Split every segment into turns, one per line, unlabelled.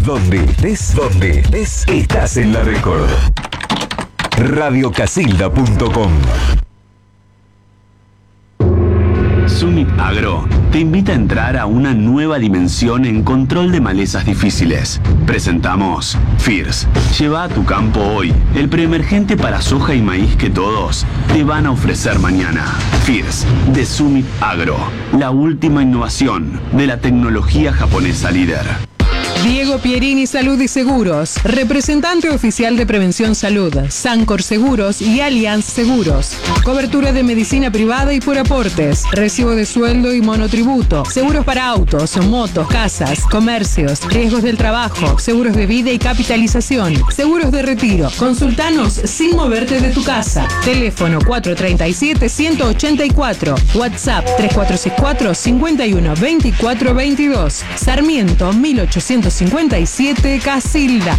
Donde estés, estás en la Record. Radiocasilda.com.
Summit Agro te invita a entrar a una nueva dimensión en control de malezas difíciles. Presentamos Fierce. Lleva a tu campo hoy el preemergente para soja y maíz que todos te van a ofrecer mañana. Fierce de Summit Agro, la última innovación de la tecnología japonesa líder.
Diego Pierini Salud y Seguros, representante oficial de Prevención Salud, Sancor Seguros y Allianz Seguros. Cobertura de medicina privada y por aportes, recibo de sueldo y monotributo, seguros para autos, motos, casas, comercios, riesgos del trabajo, seguros de vida y capitalización, seguros de retiro. Consultanos sin moverte de tu casa. Teléfono 437-184, WhatsApp 3464-512422, Sarmiento 1857, Casilda.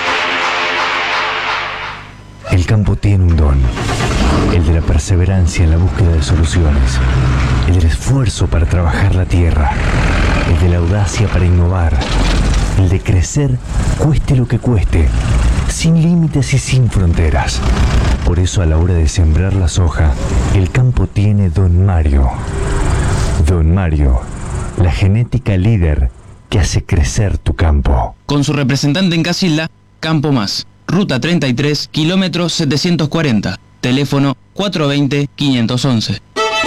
El campo tiene un don, el de la perseverancia en la búsqueda de soluciones, el del esfuerzo para trabajar la tierra, el de la audacia para innovar, el de crecer cueste lo que cueste, sin límites y sin fronteras. Por eso a la hora de sembrar la soja, el campo tiene Don Mario. Don Mario, la genética líder que hace crecer tu campo.
Con su representante en Casilda, Campo Más, Ruta 33, kilómetro 740, teléfono 420-511.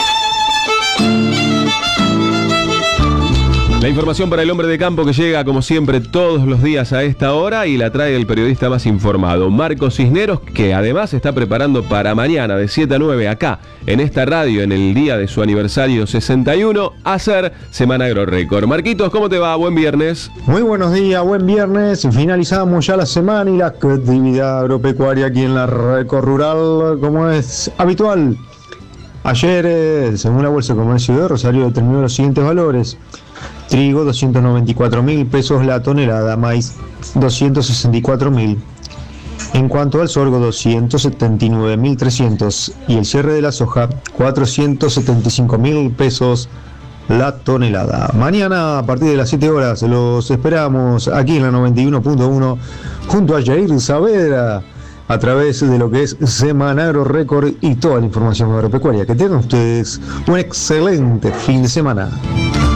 La información para el hombre de campo que llega como siempre todos los días a esta hora y la trae el periodista más informado, Marcos Cisneros, que además está preparando para mañana de 7 a 9 acá en esta radio en el día de su aniversario 61 hacer Semana Agro Record. Marquitos, ¿cómo te va? Buen viernes.
Muy buenos días, buen viernes. Finalizamos ya la semana y la actividad agropecuaria aquí en la Record Rural como es habitual. Ayer, según la Bolsa de Comercio de Rosario, determinó los siguientes valores. Trigo, 294.000 pesos la tonelada, maíz, 264.000. En cuanto al sorgo, 279.300 y el cierre de la soja, 475.000 pesos la tonelada. Mañana, a partir de las 7 horas, los esperamos aquí en la 91.1 junto a Jair Saavedra a través de lo que es Semana Agro Record y toda la información agropecuaria. Que tengan ustedes un excelente fin de semana.